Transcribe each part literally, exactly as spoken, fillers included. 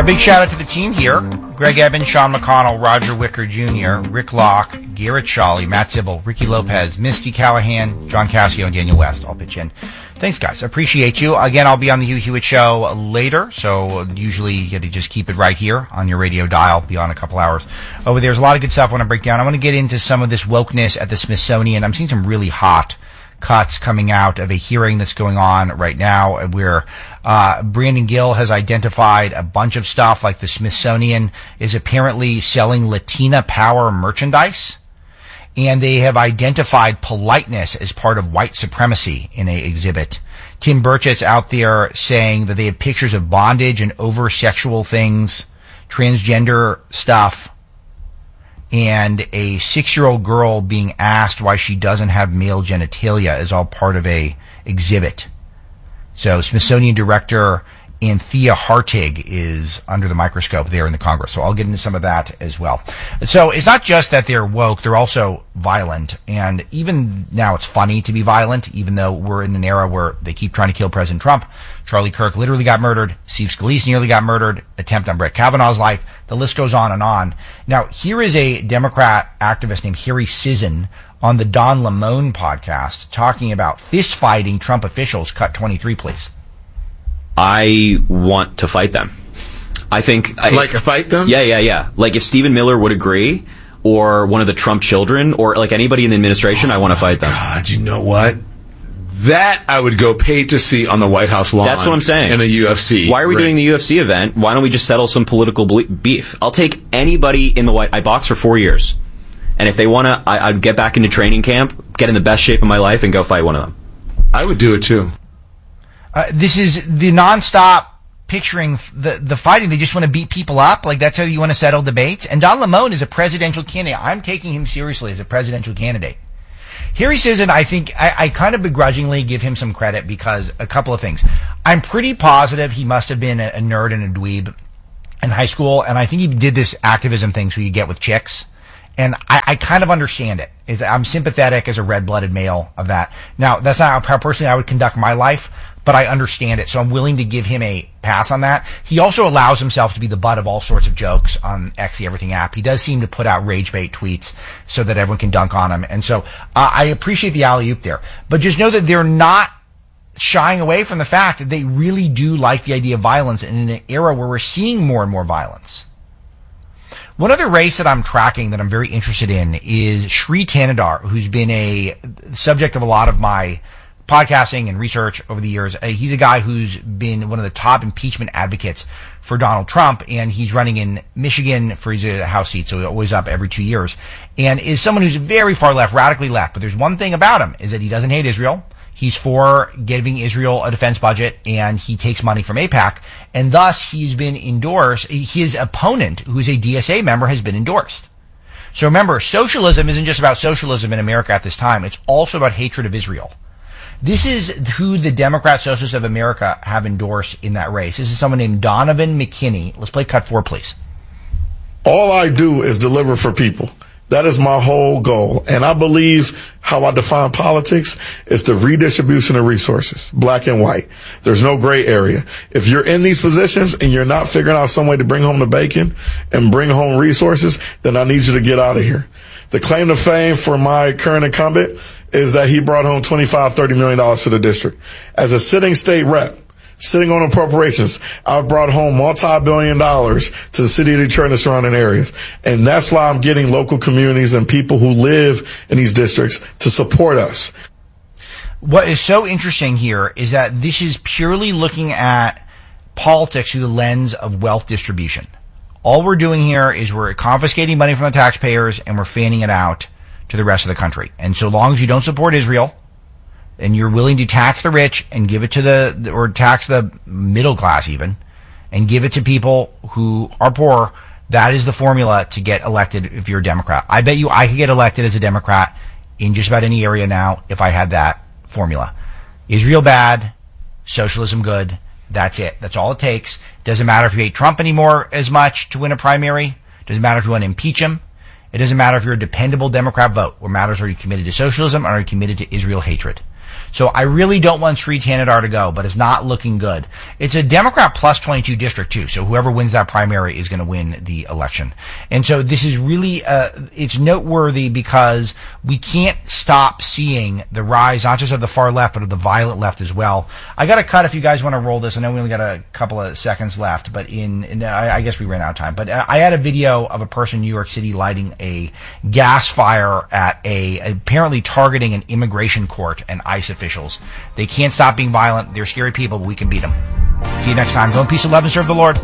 big shout out to the team here. Greg Evans, Sean McConnell, Roger Wicker Junior, Rick Locke, Garrett Shawley, Matt Zibble, Ricky Lopez, Misty Callahan, John Cassio, and Daniel West all pitch in. Thanks, guys. Appreciate you. Again, I'll be on the Hugh Hewitt Show later, so usually you get to just keep it right here on your radio dial. Be on a couple hours. Over there's a lot of good stuff I want to break down. I want to get into some of this wokeness at the Smithsonian. I'm seeing some really hot cuts coming out of a hearing that's going on right now where uh Brandon Gill has identified a bunch of stuff, like the Smithsonian is apparently selling Latina power merchandise, and they have identified politeness as part of white supremacy in a exhibit. Tim Burchett's out there saying that they have pictures of bondage and over-sexual things, transgender stuff, and a six-year-old girl being asked why she doesn't have male genitalia is all part of a exhibit. So Smithsonian Director Anthea Hartig is under the microscope there in the Congress. So I'll get into some of that as well. So it's not just that they're woke, they're also violent. And even now it's funny to be violent, even though we're in an era where they keep trying to kill President Trump. Charlie Kirk literally got murdered. Steve Scalise nearly got murdered. Attempt on Brett Kavanaugh's life. The list goes on and on. Now, here is a Democrat activist named Harry Sisson on the Don Lemon podcast talking about fist-fighting Trump officials. Cut twenty-three, please. I want to fight them. I think... Like if, a fight them? Yeah, yeah, yeah. Like if Stephen Miller would agree, or one of the Trump children, or like anybody in the administration, oh I want to fight them. God, you know what? That I would go pay to see on the White House lawn. That's what I'm saying. In a U F C. Why are we ring. doing the U F C event? Why don't we just settle some political beef? I'll take anybody in the White... I boxed for four years. And if they want to, I'd get back into training camp, get in the best shape of my life, and go fight one of them. I would do it, too. Uh, this is the nonstop picturing the the fighting. They just want to beat people up. Like, that's how you want to settle debates. And Don Lemon is a presidential candidate. I'm taking him seriously as a presidential candidate. Here he says, and I think I, I kind of begrudgingly give him some credit because a couple of things. I'm pretty positive he must have been a, a nerd and a dweeb in high school, and I think he did this activism thing so you get with chicks. And I, I kind of understand it. It's, I'm sympathetic as a red-blooded male of that. Now, that's not how personally I would conduct my life, but I understand it, so I'm willing to give him a pass on that. He also allows himself to be the butt of all sorts of jokes on X, the Everything app. He does seem to put out rage bait tweets so that everyone can dunk on him. And so uh, I appreciate the alley-oop there. But just know that they're not shying away from the fact that they really do like the idea of violence in an era where we're seeing more and more violence. One other race that I'm tracking that I'm very interested in is Shri Thanedar, who's been a subject of a lot of my podcasting and research over the years. Uh, he's a guy who's been one of the top impeachment advocates for Donald Trump, and he's running in Michigan for his uh, House seat, so he's always up every two years, and is someone who's very far left, radically left. But there's one thing about him, is that he doesn't hate Israel. He's for giving Israel a defense budget, and he takes money from AIPAC, and thus he's been endorsed. His opponent, who's a D S A member, has been endorsed. So remember, socialism isn't just about socialism in America at this time. It's also about hatred of Israel. This is who the Democrat Socialists of America have endorsed in that race. This is someone named Donovan McKinney. Let's play cut four, please. All I do is deliver for people. That is my whole goal. And I believe how I define politics is the redistribution of resources, black and white. There's no gray area. If you're in these positions and you're not figuring out some way to bring home the bacon and bring home resources, then I need you to get out of here. The claim to fame for my current incumbent is that he brought home twenty-five, thirty million dollars to the district. As a sitting state rep, sitting on appropriations, I've brought home multi-billion dollars to the city of Detroit and the surrounding areas. And that's why I'm getting local communities and people who live in these districts to support us. What is so interesting here is that this is purely looking at politics through the lens of wealth distribution. All we're doing here is we're confiscating money from the taxpayers and we're fanning it out to the rest of the country. And so long as you don't support Israel, and you're willing to tax the rich and give it to the, or tax the middle class even, and give it to people who are poor, that is the formula to get elected if you're a Democrat. I bet you I could get elected as a Democrat in just about any area now if I had that formula. Israel bad, socialism good, that's it. That's all it takes. Doesn't matter if you hate Trump anymore as much to win a primary. Doesn't matter if you want to impeach him. It doesn't matter if you're a dependable Democrat vote. What matters, are you committed to socialism or are you committed to Israel hatred? So I really don't want Sri Tanadar to go, but it's not looking good. It's a Democrat plus twenty-two district too, so whoever wins that primary is going to win the election. And so this is really, uh, it's noteworthy because we can't stop seeing the rise, not just of the far left, but of the violent left as well. I got to cut if you guys want to roll this. I know we only got a couple of seconds left, but in, in I, I guess we ran out of time. But I had a video of a person in New York City lighting a gas fire at a, apparently targeting an immigration court and ICE officials. They can't stop being violent. They're scary people, but we can beat them. See you next time. Go in peace and love and serve the Lord.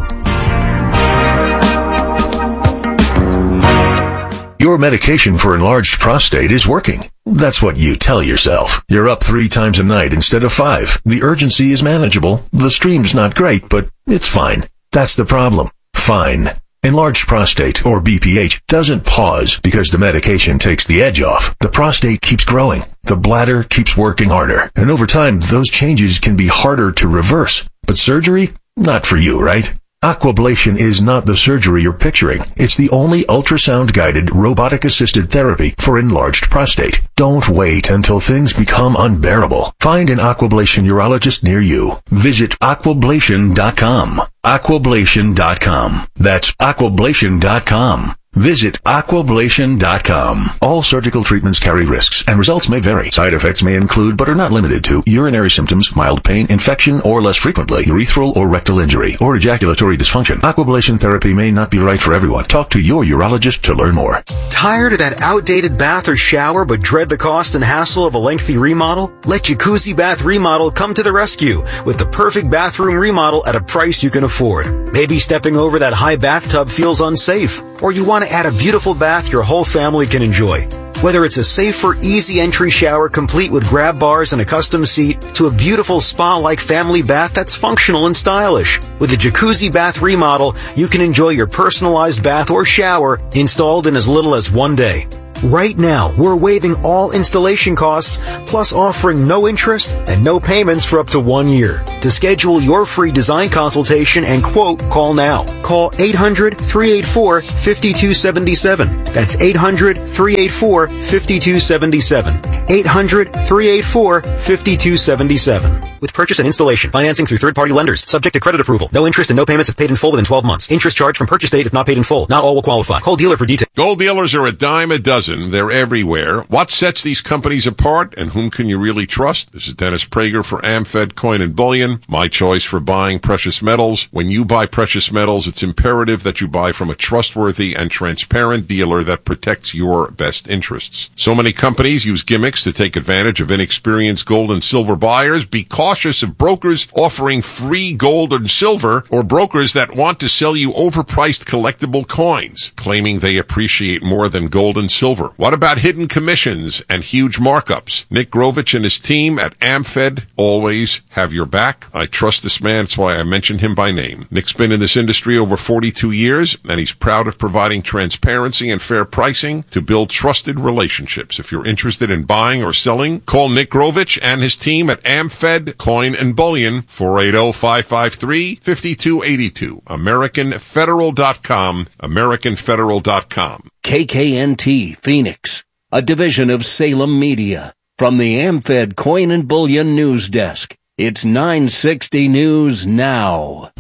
Your medication for enlarged prostate is working. That's what you tell yourself. You're up three times a night instead of five. The urgency is manageable. The stream's not great, but it's fine. That's the problem. Fine. Enlarged prostate, or B P H, doesn't pause because the medication takes the edge off. The prostate keeps growing. The bladder keeps working harder. And over time, those changes can be harder to reverse. But surgery? Not for you, right? Aquablation is not the surgery you're picturing. It's the only ultrasound-guided, robotic-assisted therapy for enlarged prostate. Don't wait until things become unbearable. Find an Aquablation urologist near you. Visit aquablation dot com. aquablation dot com. That's aquablation dot com. Visit aquablation dot com. All surgical treatments carry risks, and results may vary. Side effects may include, but are not limited to, urinary symptoms, mild pain, infection, or less frequently, urethral or rectal injury, or ejaculatory dysfunction. Aquablation therapy may not be right for everyone. Talk to your urologist to learn more. Tired of that outdated bath or shower, but dread the cost and hassle of a lengthy remodel? Let Jacuzzi Bath Remodel come to the rescue with the perfect bathroom remodel at a price you can afford. Maybe stepping over that high bathtub feels unsafe, or you want to add a beautiful bath your whole family can enjoy. Whether it's a safer, easy entry shower complete with grab bars and a custom seat, to a beautiful spa-like family bath that's functional and stylish. With a Jacuzzi Bath Remodel, you can enjoy your personalized bath or shower installed in as little as one day. Right now, we're waiving all installation costs, plus offering no interest and no payments for up to one year. To schedule your free design consultation and quote, call now. Call eight hundred, three eight four, five two seven seven. That's eight hundred, three eight four, five two seven seven. eight hundred, three eight four, five two seven seven. With purchase and installation, financing through third-party lenders, subject to credit approval. No interest and no payments if paid in full within twelve months. Interest charged from purchase date if not paid in full. Not all will qualify. Call dealer for details. Gold dealers are a dime a dozen. They're everywhere. What sets these companies apart, and whom can you really trust? This is Dennis Prager for AmFed Coin and Bullion, my choice for buying precious metals. When you buy precious metals, it's imperative that you buy from a trustworthy and transparent dealer that protects your best interests. So many companies use gimmicks to take advantage of inexperienced gold and silver buyers. Be cautious of brokers offering free gold and silver, or brokers that want to sell you overpriced collectible coins, claiming they appreciate more than gold and silver. What about hidden commissions and huge markups? Nick Grovich and his team at AmFed always have your back. I trust this man. That's why I mentioned him by name. Nick's been in this industry over forty-two years, and he's proud of providing transparency and fair pricing to build trusted relationships. If you're interested in buying or selling, call Nick Grovich and his team at AmFed Coin and Bullion, four eight zero, five five three, five two eight two. American Federal dot com, American Federal dot com. K K N T Phoenix, a division of Salem Media. From the AmFed Coin and Bullion News Desk, it's nine sixty News Now.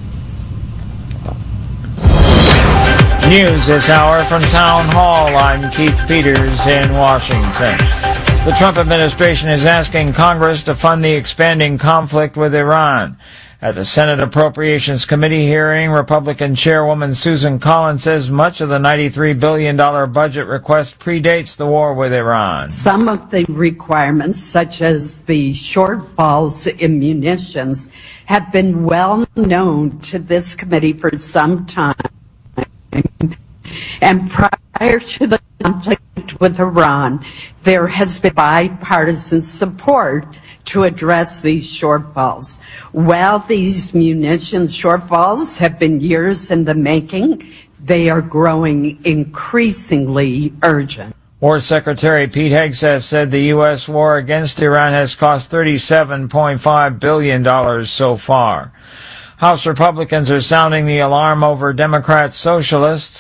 News this hour from Town Hall. I'm Keith Peters in Washington. The Trump administration is asking Congress to fund the expanding conflict with Iran. At the Senate Appropriations Committee hearing, Republican Chairwoman Susan Collins says much of the ninety-three billion dollars budget request predates the war with Iran. Some of the requirements, such as the shortfalls in munitions, have been well known to this committee for some time. And prior to the conflict with Iran, there has been bipartisan support to address these shortfalls. While these munition shortfalls have been years in the making, they are growing increasingly urgent. War Secretary Pete Hegseth said the U S war against Iran has cost thirty-seven point five billion dollars so far. House Republicans are sounding the alarm over Democrat socialists.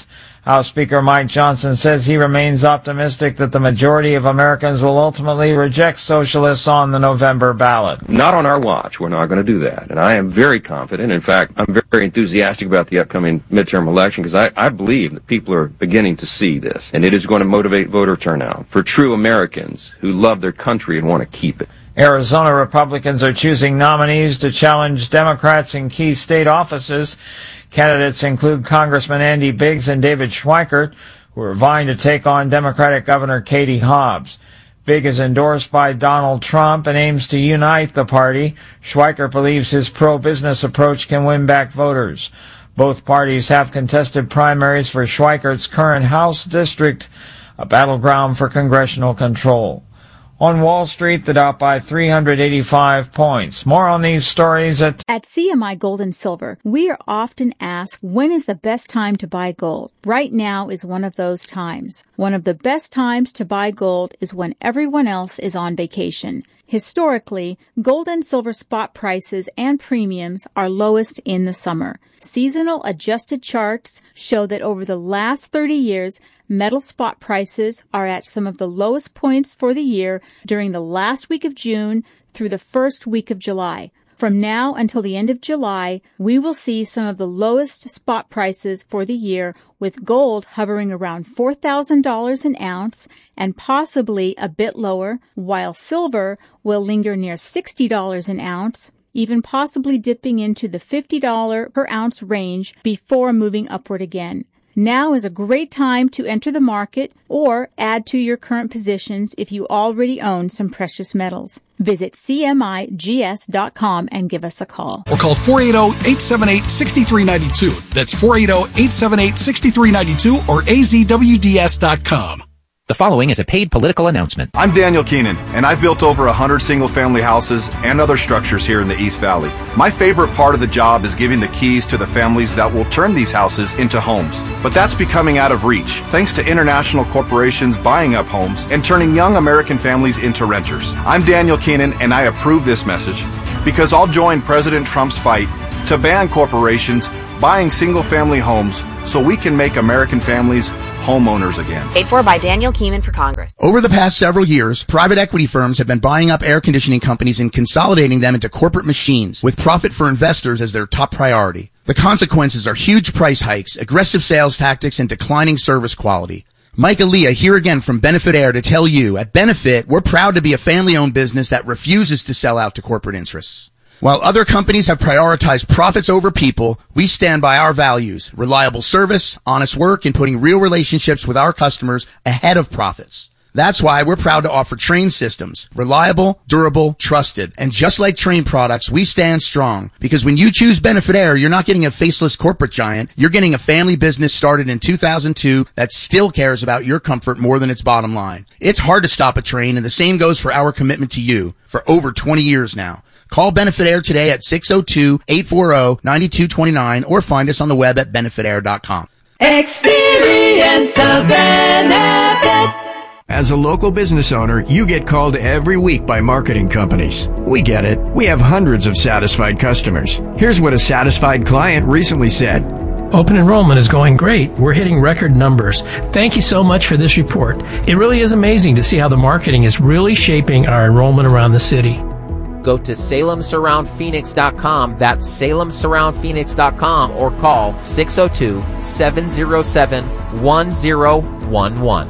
House Speaker Mike Johnson says he remains optimistic that the majority of Americans will ultimately reject socialists on the November ballot. Not on our watch. We're not going to do that. And I am very confident. In fact, I'm very enthusiastic about the upcoming midterm election because I, I believe that people are beginning to see this. And it is going to motivate voter turnout for true Americans who love their country and want to keep it. Arizona Republicans are choosing nominees to challenge Democrats in key state offices. Candidates include Congressman Andy Biggs and David Schweikert, who are vying to take on Democratic Governor Katie Hobbs. Biggs is endorsed by Donald Trump and aims to unite the party. Schweikert believes his pro-business approach can win back voters. Both parties have contested primaries for Schweikert's current House district, a battleground for congressional control. On Wall Street, the Dow by three hundred eighty-five points. More on these stories at... At C M I Gold and Silver, we are often asked, when is the best time to buy gold? Right now is one of those times. One of the best times to buy gold is when everyone else is on vacation. Historically, gold and silver spot prices and premiums are lowest in the summer. Seasonal adjusted charts show that over the last thirty years, metal spot prices are at some of the lowest points for the year during the last week of June through the first week of July. From now until the end of July, we will see some of the lowest spot prices for the year, with gold hovering around four thousand dollars an ounce and possibly a bit lower, while silver will linger near sixty dollars an ounce, even possibly dipping into the fifty dollars per ounce range before moving upward again. Now is a great time to enter the market or add to your current positions if you already own some precious metals. Visit C M I G S dot com and give us a call. Or call four eight zero, eight seven eight, six three nine two. That's four eight zero, eight seven eight, six three nine two or A Z W D S dot com. The following is a paid political announcement. I'm Daniel Keenan, and I've built over one hundred single-family houses and other structures here in the East Valley. My favorite part of the job is giving the keys to the families that will turn these houses into homes. But that's becoming out of reach, thanks to international corporations buying up homes and turning young American families into renters. I'm Daniel Keenan, and I approve this message because I'll join President Trump's fight to ban corporations buying single-family homes so we can make American families homeowners again. Paid for by Daniel Keeman for Congress. Over the past several years, private equity firms have been buying up air conditioning companies and consolidating them into corporate machines, with profit for investors as their top priority. The consequences are huge price hikes, aggressive sales tactics, and declining service quality. Mike Aaliyah here again from Benefit Air to tell you, at Benefit, we're proud to be a family-owned business that refuses to sell out to corporate interests. While other companies have prioritized profits over people, we stand by our values: reliable service, honest work, and putting real relationships with our customers ahead of profits. That's why we're proud to offer Trane systems. Reliable, durable, trusted. And just like Trane products, we stand strong. Because when you choose Benefit Air, you're not getting a faceless corporate giant. You're getting a family business started in two thousand two that still cares about your comfort more than its bottom line. It's hard to stop a Trane, and the same goes for our commitment to you for over twenty years now. Call Benefit Air today at six oh two, eight four zero, nine two two nine or find us on the web at benefit air dot com. Experience the benefit. As a local business owner, you get called every week by marketing companies. We get it. We have hundreds of satisfied customers. Here's what a satisfied client recently said. Open enrollment is going great. We're hitting record numbers. Thank you so much for this report. It really is amazing to see how the marketing is really shaping our enrollment around the city. Go to Salem Surround Phoenix dot com. That's Salem Surround Phoenix dot com or call six oh two, seven oh seven, one oh one one.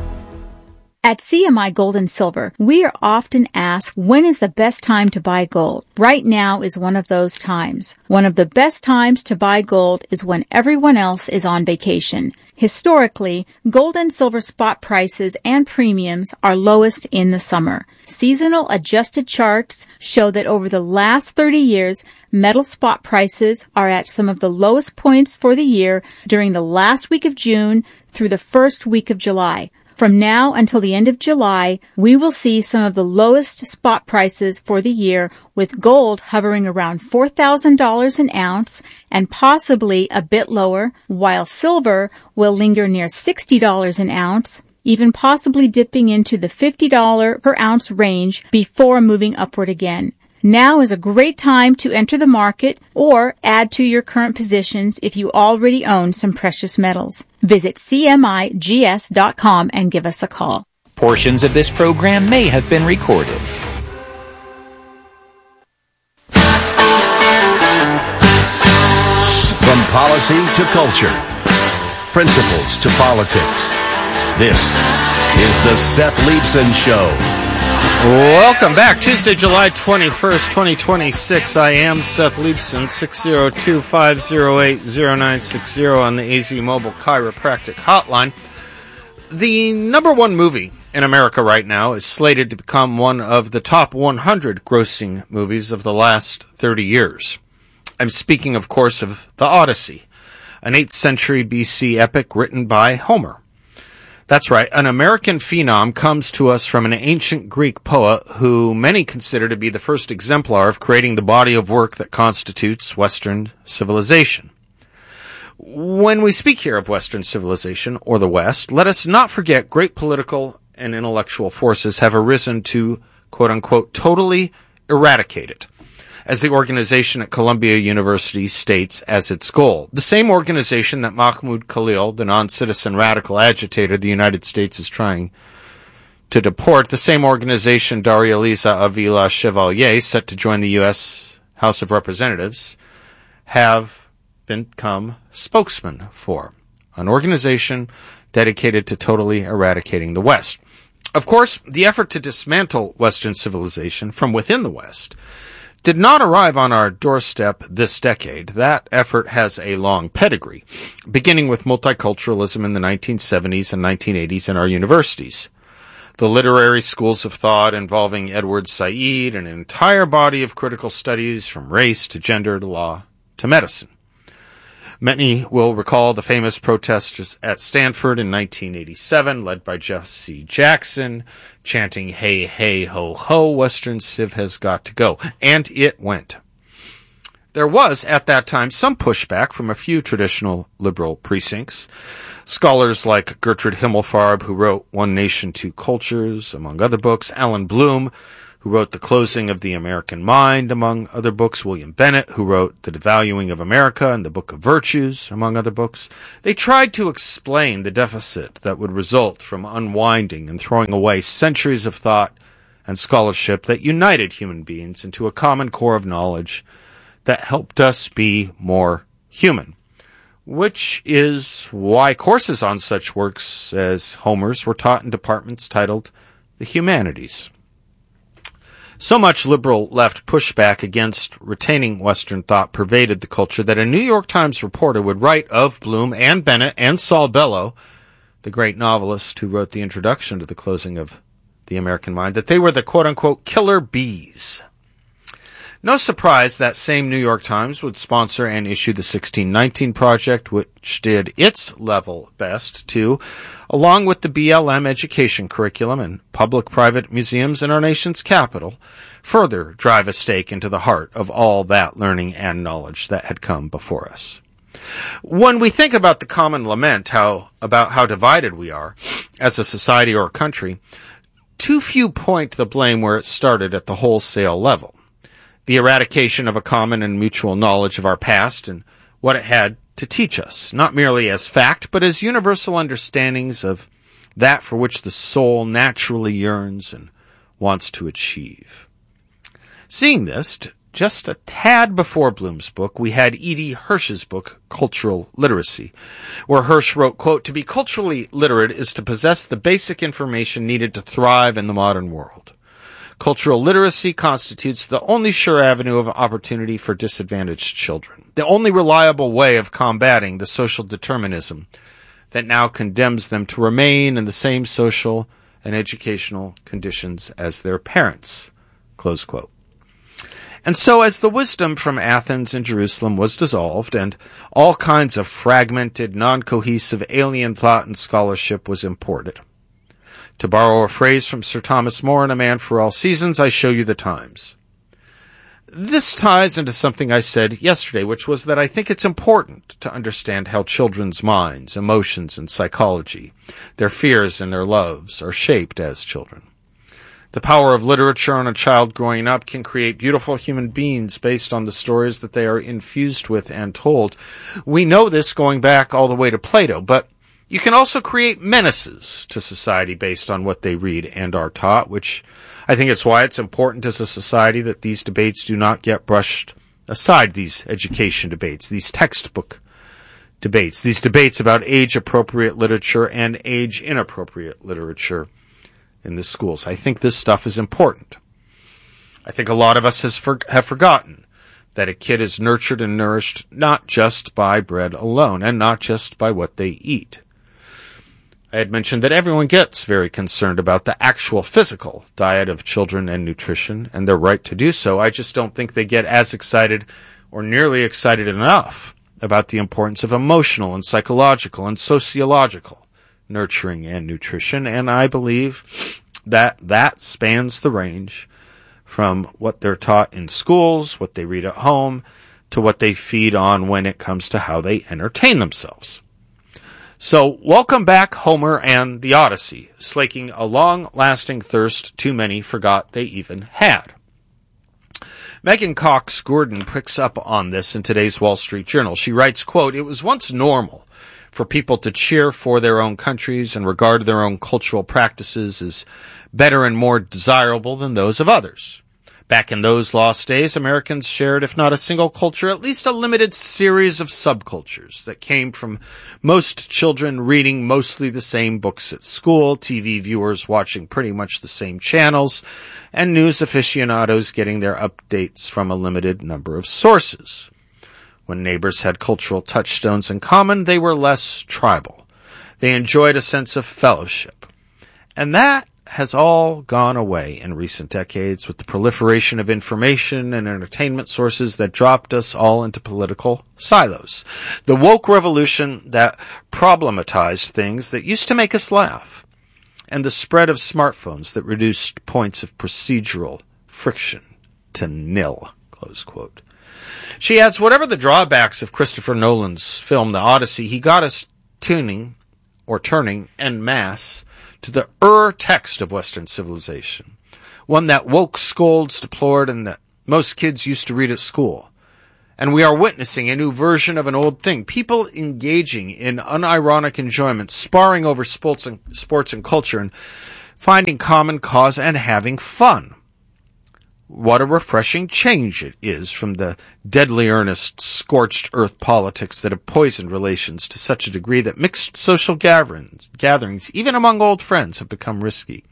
At C M I Gold and Silver, we are often asked, when is the best time to buy gold? Right now is one of those times. One of the best times to buy gold is when everyone else is on vacation. Historically, gold and silver spot prices and premiums are lowest in the summer. Seasonal adjusted charts show that over the last thirty years, metal spot prices are at some of the lowest points for the year during the last week of June through the first week of July. From now until the end of July, we will see some of the lowest spot prices for the year, with gold hovering around four thousand dollars an ounce and possibly a bit lower, while silver will linger near sixty dollars an ounce, even possibly dipping into the fifty dollars per ounce range before moving upward again. Now is a great time to enter the market or add to your current positions if you already own some precious metals. Visit C M I G S dot com and give us a call. Portions of this program may have been recorded. From policy to culture, principles to politics, this is the Seth Leibsohn Show. Welcome back. Tuesday, July twenty-first, twenty twenty-six. I am Seth Leibsohn, six oh two, five oh eight, oh nine six oh on the A Z Mobile Chiropractic Hotline. The number one movie in America right now is slated to become one of the top one hundred grossing movies of the last thirty years. I'm speaking, of course, of The Odyssey, an eighth century B C epic written by Homer. That's right, an American phenom comes to us from an ancient Greek poet who many consider to be the first exemplar of creating the body of work that constitutes Western civilization. When we speak here of Western civilization, or the West, let us not forget great political and intellectual forces have arisen to, quote-unquote, totally eradicate it, as the organization at Columbia University states as its goal. The same organization that Mahmoud Khalil, the non-citizen radical agitator the United States is trying to deport, the same organization Daria Lisa Avila Chevalier, set to join the U S House of Representatives, have become spokesman for. An organization dedicated to totally eradicating the West. Of course, the effort to dismantle Western civilization from within the West did not arrive on our doorstep this decade. That effort has a long pedigree, beginning with multiculturalism in the nineteen seventies and nineteen eighties in our universities. The literary schools of thought involving Edward Said, and an entire body of critical studies from race to gender to law to medicine. Many will recall the famous protests at Stanford in nineteen eighty-seven, led by Jesse Jackson, chanting, "Hey, hey, ho, ho, Western Civ has got to go." And it went. There was, at that time, some pushback from a few traditional liberal precincts. Scholars like Gertrude Himmelfarb, who wrote One Nation, Two Cultures, among other books, Alan Bloom, who wrote The Closing of the American Mind, among other books, William Bennett, who wrote The Devaluing of America and the Book of Virtues, among other books. They tried to explain the deficit that would result from unwinding and throwing away centuries of thought and scholarship that united human beings into a common core of knowledge that helped us be more human, which is why courses on such works as Homer's were taught in departments titled The Humanities. So much liberal left pushback against retaining Western thought pervaded the culture that a New York Times reporter would write of Bloom and Bennett and Saul Bellow, the great novelist who wrote the introduction to The Closing of the American Mind, that they were the quote-unquote killer bees. No surprise that same New York Times would sponsor and issue the sixteen nineteen Project, which did its level best to, along with the B L M education curriculum and public-private museums in our nation's capital, further drive a stake into the heart of all that learning and knowledge that had come before us. When we think about the common lament how about how divided we are as a society or a country, too few point the blame where it started at the wholesale level. The eradication of a common and mutual knowledge of our past and what it had to teach us, not merely as fact, but as universal understandings of that for which the soul naturally yearns and wants to achieve. Seeing this, just a tad before Bloom's book, we had E D Hirsch's book, Cultural Literacy, where Hirsch wrote, quote, "To be culturally literate is to possess the basic information needed to thrive in the modern world. Cultural literacy constitutes the only sure avenue of opportunity for disadvantaged children, the only reliable way of combating the social determinism that now condemns them to remain in the same social and educational conditions as their parents." Close quote. And so as the wisdom from Athens and Jerusalem was dissolved, and all kinds of fragmented, non-cohesive alien thought and scholarship was imported, to borrow a phrase from Sir Thomas More in A Man for All Seasons, I show you the times. This ties into something I said yesterday, which was that I think it's important to understand how children's minds, emotions, and psychology, their fears and their loves, are shaped as children. The power of literature on a child growing up can create beautiful human beings based on the stories that they are infused with and told. We know this going back all the way to Plato, but You can also create menaces to society based on what they read and are taught, which I think is why it's important as a society that these debates do not get brushed aside, these education debates, these textbook debates, these debates about age-appropriate literature and age-inappropriate literature in the schools. I think this stuff is important. I think a lot of us has for, have forgotten that a kid is nurtured and nourished not just by bread alone and not just by what they eat. I had mentioned that everyone gets very concerned about the actual physical diet of children and nutrition, and they're right to do so. I just don't think they get as excited or nearly excited enough about the importance of emotional and psychological and sociological nurturing and nutrition, and I believe that that spans the range from what they're taught in schools, what they read at home, to what they feed on when it comes to how they entertain themselves. So, welcome back, Homer and the Odyssey, slaking a long-lasting thirst too many forgot they even had. Megan Cox Gordon picks up on this in today's Wall Street Journal. She writes, quote, "It was once normal for people to cheer for their own countries and regard their own cultural practices as better and more desirable than those of others. Back in those lost days, Americans shared, if not a single culture, at least a limited series of subcultures that came from most children reading mostly the same books at school, T V viewers watching pretty much the same channels, and news aficionados getting their updates from a limited number of sources. When neighbors had cultural touchstones in common, they were less tribal. They enjoyed a sense of fellowship. And that has all gone away in recent decades with the proliferation of information and entertainment sources that dropped us all into political silos. The woke revolution that problematized things that used to make us laugh, and the spread of smartphones that reduced points of procedural friction to nil." Close quote. She adds, whatever the drawbacks of Christopher Nolan's film The Odyssey, he got us tuning or turning en masse to the ur text of Western civilization, one that woke scolds deplored and that most kids used to read at school. And we are witnessing a new version of an old thing, people engaging in unironic enjoyment, sparring over sports and, sports and culture, and finding common cause and having fun. What a refreshing change it is from the deadly earnest, scorched earth politics that have poisoned relations to such a degree that mixed social gatherings, gatherings, even among old friends, have become risky.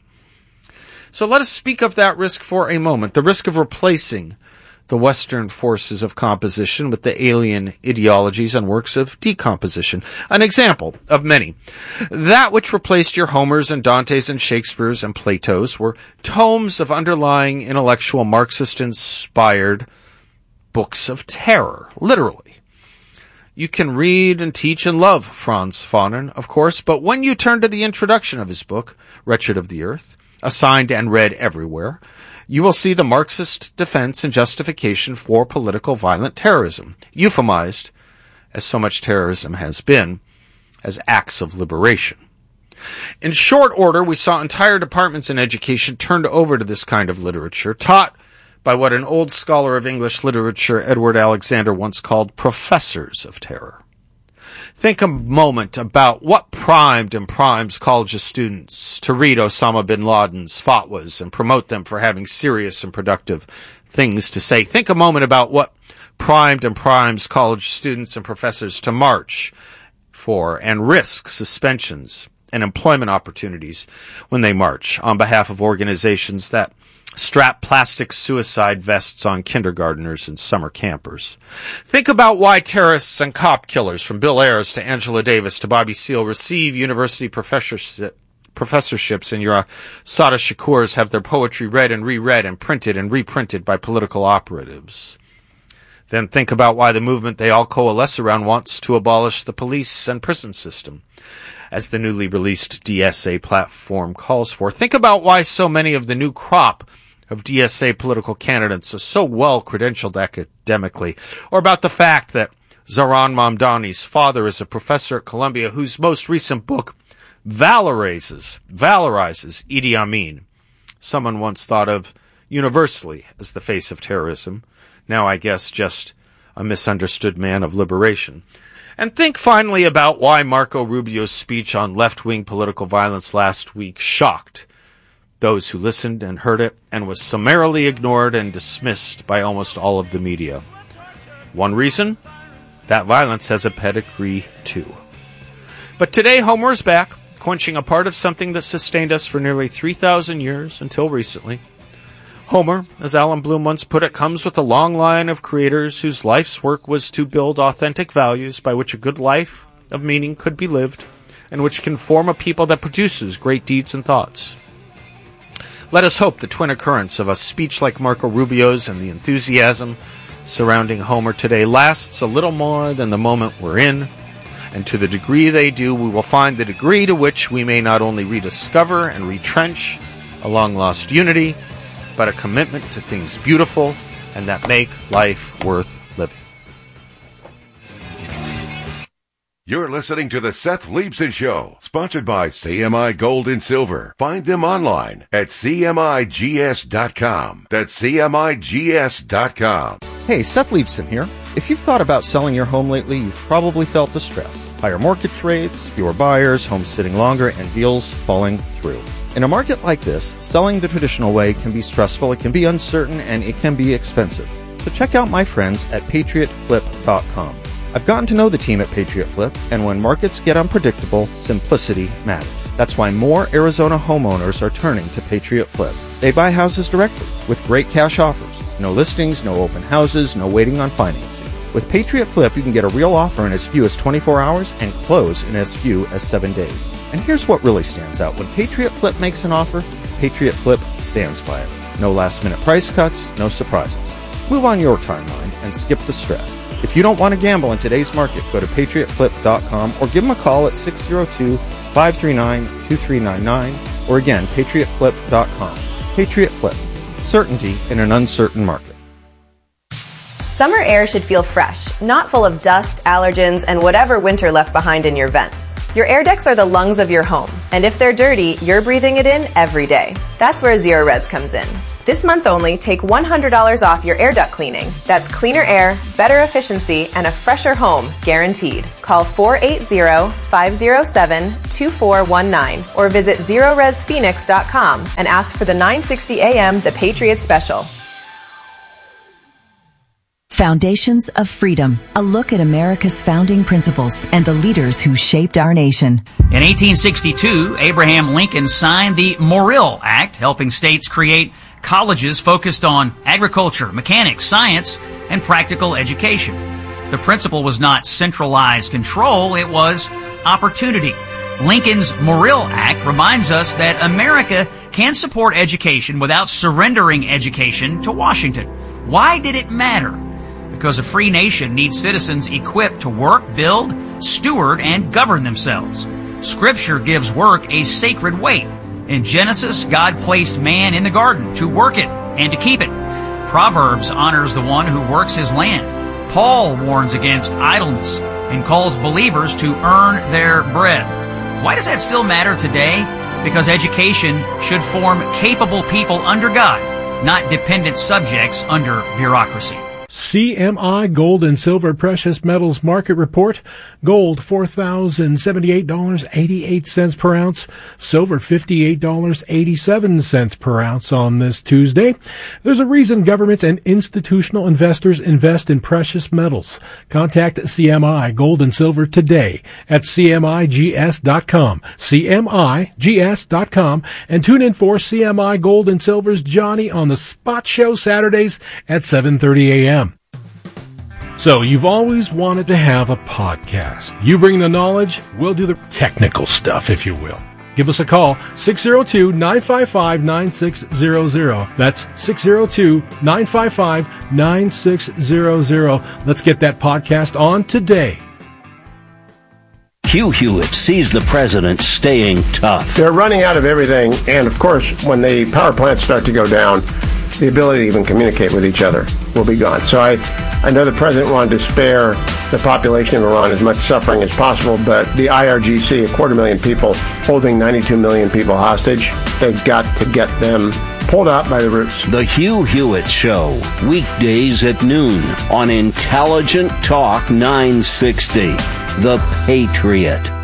So let us speak of that risk for a moment, the risk of replacing the Western forces of composition with the alien ideologies and works of decomposition. An example of many. That which replaced your Homers and Dantes and Shakespeare's and Plato's were tomes of underlying intellectual Marxist-inspired books of terror, literally. You can read and teach and love Franz Fanon, of course, but when you turn to the introduction of his book, Wretched of the Earth, assigned and read everywhere, you will see the Marxist defense and justification for political violent terrorism, euphemized, as so much terrorism has been, as acts of liberation. In short order, we saw entire departments in education turned over to this kind of literature, taught by what an old scholar of English literature, Edward Alexander, once called professors of terror. Think a moment about what primed and primes college students to read Osama bin Laden's fatwas and promote them for having serious and productive things to say. Think a moment about what primed and primes college students and professors to march for and risk suspensions and employment opportunities when they march on behalf of organizations that strap plastic suicide vests on kindergarteners and summer campers. Think about why terrorists and cop killers, from Bill Ayers to Angela Davis to Bobby Seale, receive university professorship, professorships, and your Sada Shakurs have their poetry read and reread and printed and reprinted by political operatives. Then think about why the movement they all coalesce around wants to abolish the police and prison system, as the newly released D S A platform calls for. Think about why so many of the new crop of D S A political candidates are so well credentialed academically, or about the fact that Zohran Mamdani's father is a professor at Columbia whose most recent book valorizes, valorizes Idi Amin, someone once thought of universally as the face of terrorism, now I guess just a misunderstood man of liberation. And think finally about why Marco Rubio's speech on left-wing political violence last week shocked those who listened and heard it, and was summarily ignored and dismissed by almost all of the media. One reason? That violence has a pedigree too. But today Homer is back, quenching a part of something that sustained us for nearly three thousand years until recently. Homer, as Alan Bloom once put it, comes with a long line of creators whose life's work was to build authentic values by which a good life of meaning could be lived, and which can form a people that produces great deeds and thoughts. Let us hope the twin occurrence of a speech like Marco Rubio's and the enthusiasm surrounding Homer today lasts a little more than the moment we're in, and to the degree they do, we will find the degree to which we may not only rediscover and retrench a long-lost unity, but a commitment to things beautiful and that make life worth living. You're listening to the Seth Leibson Show, sponsored by C M I Gold and Silver. Find them online at C M I G S dot com. That's C M I G S dot com. Hey, Seth Leibson here. If you've thought about selling your home lately, you've probably felt the stress. Higher mortgage rates, fewer buyers, homes sitting longer, and deals falling through. In a market like this, selling the traditional way can be stressful, it can be uncertain, and it can be expensive. So check out my friends at Patriot Flip dot com. I've gotten to know the team at Patriot Flip, and when markets get unpredictable, simplicity matters. That's why more Arizona homeowners are turning to Patriot Flip. They buy houses directly with great cash offers. No listings, no open houses, no waiting on financing. With Patriot Flip, you can get a real offer in as few as twenty-four hours and close in as few as seven days. And here's what really stands out. When Patriot Flip makes an offer, Patriot Flip stands by it. No last-minute price cuts, no surprises. Move on your timeline and skip the stress. If you don't want to gamble in today's market, go to Patriot Flip dot com or give them a call at six oh two, five three nine, two three nine nine or again, Patriot Flip dot com. Patriot Flip. Certainty in an uncertain market. Summer air should feel fresh, not full of dust, allergens, and whatever winter left behind in your vents. Your air decks are the lungs of your home, and if they're dirty, you're breathing it in every day. That's where Zerorez comes in. This month only, take one hundred dollars off your air duct cleaning. That's cleaner air, better efficiency, and a fresher home, guaranteed. Call four eight zero, five zero seven, two four one nine or visit Zerorez Phoenix dot com and ask for the nine sixty A M The Patriot Special. Foundations of Freedom, a look at America's founding principles and the leaders who shaped our nation. In eighteen sixty-two, Abraham Lincoln signed the Morrill Act, helping states create colleges focused on agriculture, mechanics, science, and practical education. The principle was not centralized control, it was opportunity. Lincoln's Morrill Act reminds us that America can support education without surrendering education to Washington. Why did it matter? Because a free nation needs citizens equipped to work, build, steward, and govern themselves. Scripture gives work a sacred weight. In Genesis, God placed man in the garden to work it and to keep it. Proverbs honors the one who works his land. Paul warns against idleness and calls believers to earn their bread. Why does that still matter today? Because education should form capable people under God, not dependent subjects under bureaucracy. C M I Gold and Silver Precious Metals Market Report. Gold, four thousand seventy-eight dollars and eighty-eight cents per ounce. Silver, fifty-eight dollars and eighty-seven cents per ounce on this Tuesday. There's a reason governments and institutional investors invest in precious metals. Contact C M I Gold and Silver today at C M I G S dot com. C M I G S dot com. And tune in for C M I Gold and Silver's Johnny on the Spot Show Saturdays at seven thirty a.m. So, you've always wanted to have a podcast. You bring the knowledge, we'll do the technical stuff, if you will. Give us a call, six oh two, nine five five, nine six zero zero. That's six oh two, nine five five, nine six zero zero. Let's get that podcast on today. Hugh Hewitt sees the president staying tough. They're running out of everything, and of course, when the power plants start to go down, the ability to even communicate with each other will be gone. So I, I know the president wanted to spare the population of Iran as much suffering as possible, but the I R G C, a quarter million people, holding ninety-two million people hostage, they've got to get them pulled out by the roots. The Hugh Hewitt Show, weekdays at noon on Intelligent Talk nine sixty. The Patriot.